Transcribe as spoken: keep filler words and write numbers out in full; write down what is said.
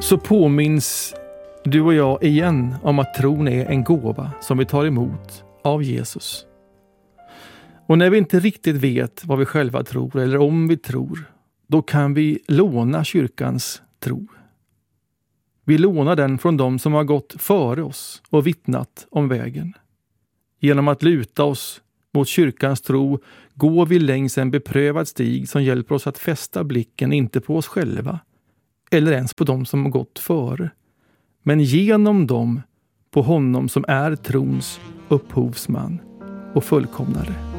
så påminns du och jag igen om att tron är en gåva som vi tar emot av Jesus. Och när vi inte riktigt vet vad vi själva tror eller om vi tror, då kan vi låna kyrkans tro. Vi lånar den från dem som har gått före oss och vittnat om vägen. Genom att luta oss mot kyrkans tro går vi längs en beprövad stig som hjälper oss att fästa blicken inte på oss själva eller ens på dem som har gått före, men genom dem på honom som är trons upphovsman och fullkomnare.